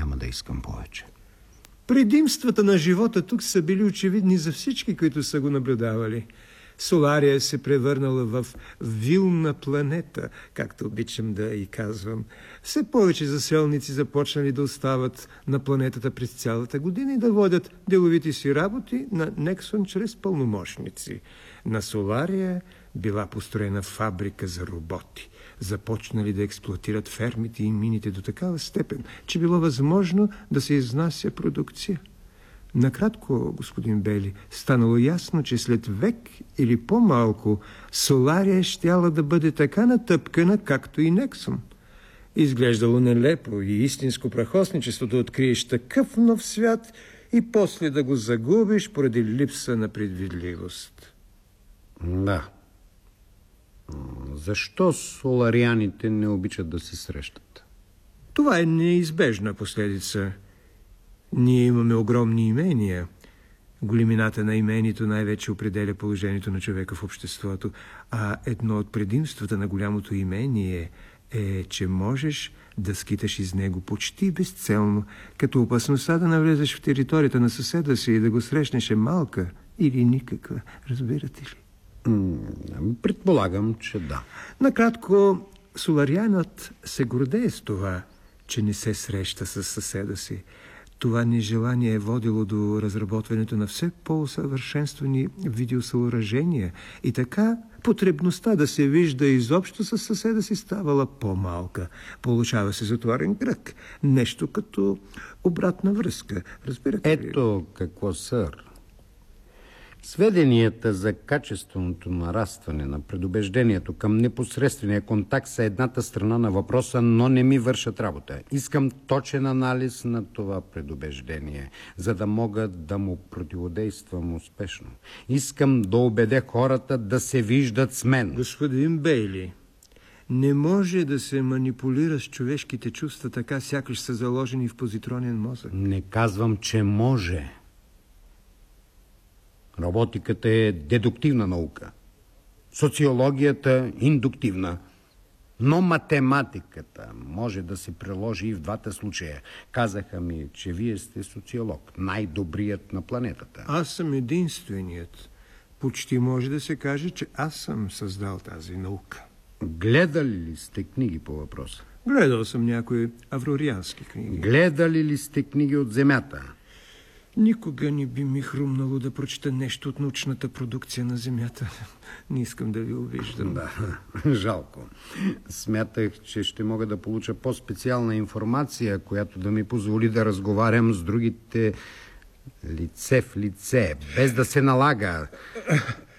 Няма да искам повече. Предимствата на живота тук са били очевидни за всички, които са го наблюдавали. Солария се превърнала в вилна планета, както обичам да и казвам. Все повече заселници започнали да остават на планетата през цялата година и да водят деловите си работи на Нексон чрез пълномощници. На Солария била построена фабрика за роботи. Започнали да експлоатират фермите и мините до такава степен, че било възможно да се изнася продукция. Накратко, господин Бейли, станало ясно, че след век или по-малко Солария щяла да бъде така натъпкана, както и Нексон. Изглеждало нелепо и истинско прахосничество да откриеш такъв нов свят и после да го загубиш поради липса на предвидливост. Да. Защо соларианите не обичат да се срещат? Това е неизбежна последица. Ние имаме огромни имения. Големината на имението най-вече определя положението на човека в обществото, а едно от предимствата на голямото имение е, че можеш да скиташ из него почти безцелно, като опасността да навлезеш в територията на съседа си и да го срещнеш е малка или никаква. Разбирате ли? Предполагам, че да. Накратко, соларианът се гордее с това, че не се среща с съседа си. Това нежелание е водило до разработването на все по-усъвършенствани видеосъоръжения и така потребността да се вижда изобщо с съседа си ставала по-малка. Получава се затворен кръг. Нещо като обратна връзка. Разбирате ли? Ето какво, сър. Сведенията за качественото нарастване на предубеждението към непосредствения контакт са едната страна на въпроса, но не ми вършат работа. Искам точен анализ на това предубеждение, за да мога да му противодействам успешно. Искам да убедя хората да се виждат с мен. Господин Бейли, не може да се манипулира с човешките чувства така, сякаш са заложени в позитронен мозък. Не казвам, че може. Роботиката е дедуктивна наука. Социологията – индуктивна. Но математиката може да се приложи и в двата случая. Казаха ми, че вие сте социолог, най-добрият на планетата. Аз съм единственият. Почти може да се каже, че аз съм създал тази наука. Гледали ли сте книги по въпроса? Гледал съм някои аврориански книги. Гледали ли сте книги от Земята? Никога не би ми хрумнало да прочета нещо от научната продукция на Земята. Не искам да ви обиждам. Да, жалко. Смятах, че ще мога да получа по-специална информация, която да ми позволи да разговарям с другите лице в лице, без да се налага.